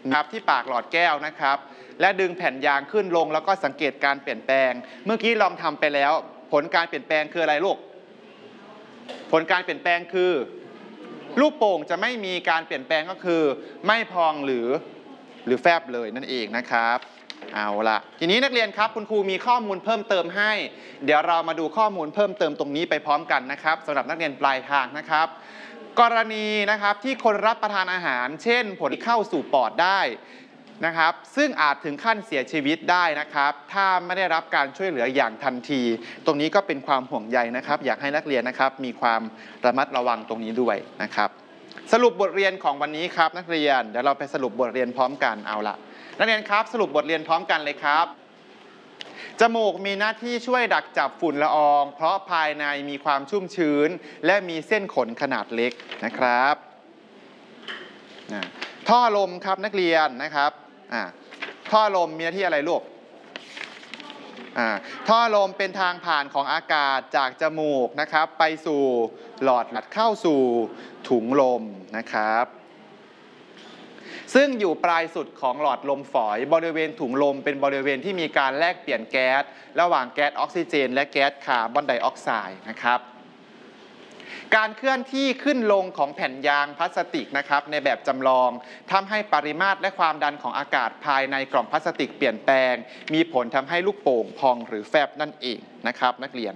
นะครับที่ปากหลอดแก้วนะครับและดึงแผ่นยางขึ้นลงแล้วก็สังเกตการเปลี่ยนแปลงเมื่อกี้ลองทำไปแล้วผลการเปลี่ยนแปลงคืออะไรลูกผลการเปลี่ยนแปลงคือลูกโป่งจะไม่มีการเปลี่ยนแปลงก็คือไม่พองหรือแฟบเลยนั่นเองนะครับเอาละทีนี้นักเรียนครับคุณครูมีข้อมูลเพิ่มเติมให้เดี๋ยวเรามาดูข้อมูลเพิ่มเติมตรงนี้ไปพร้อมกันนะครับสำหรับนักเรียนปลายทางนะครับกรณีนะครับที่คนรับประทานอาหารเช่นผลเข้าสู่ปอดได้นะครับซึ่งอาจถึงขั้นเสียชีวิตได้นะครับถ้าไม่ได้รับการช่วยเหลืออย่างทันทีตรงนี้ก็เป็นความห่วงใยนะครับอยากให้นักเรียนนะครับมีความระมัดระวังตรงนี้ด้วยนะครับสรุปบทเรียนของวันนี้ครับนักเรียนเดี๋ยวเราไปสรุปบทเรียนพร้อมกันเอาละนักเรียนครับสรุปบทเรียนพร้อมกันเลยครับจมูกมีหน้าที่ช่วยดักจับฝุ่นละอองเพราะภายในมีความชุ่มชื้นและมีเส้นขนขนาดเล็กนะครับท่อลมครับนักเรียนนะครับท่อลมมีหน้าที่อะไรลูกท่อลมเป็นทางผ่านของอากาศจากจมูกนะครับไปสู่หลอดเข้าสู่ถุงลมนะครับซึ่งอยู่ปลายสุดของหลอดลมฝอยบริเวณถุงลมเป็นบริเวณที่มีการแลกเปลี่ยนแก๊สระหว่างแก๊สออกซิเจนและแก๊สคาร์บอนไดออกไซด์นะครับการเคลื่อนที่ขึ้นลงของแผ่นยางพลาสติกนะครับในแบบจำลองทำให้ปริมาตรและความดันของอากาศภายในกล่องพลาสติกเปลี่ยนแปลงมีผลทำให้ลูกโป่งพองหรือแฟบนั่นเองนะครับนักเรียน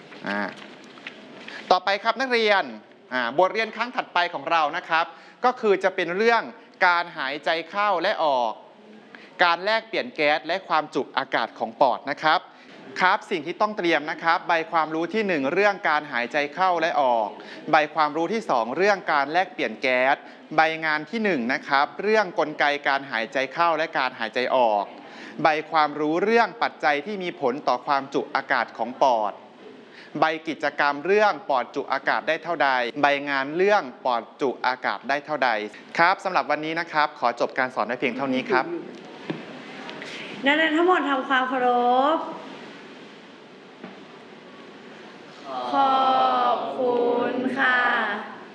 ต่อไปครับนักเรียนบทเรียนครั้งถัดไปของเรานะครับก็คือจะเป็นเรื่องการหายใจเข้าและออกการแลกเปลี่ยนแก๊สและความจุอากาศของปอดนะครับสิ่งที่ต้องเตรียมนะครับใบความรู้ที่1เรื่องการหายใจเข้าและออกใบความรู้ที่2เรื่องการแลกเปลี่ยนแก๊สใบงานที่1นะครับเรื่องกลไกการหายใจเข้าและการหายใจออกใบความรู้เรื่องปัจจัยที่มีผลต่อความจุอากาศของปอดใบกิจกรรมเรื่องปอดจุอากาศได้เท่าใดใบงานเรื่องปอดจุอากาศได้เท่าใดครับสำหรับวันนี้นะครับขอจบการสอนไว้เพียงเท่านี้ครับนักเรียนทั้งหมดทำความเคารพ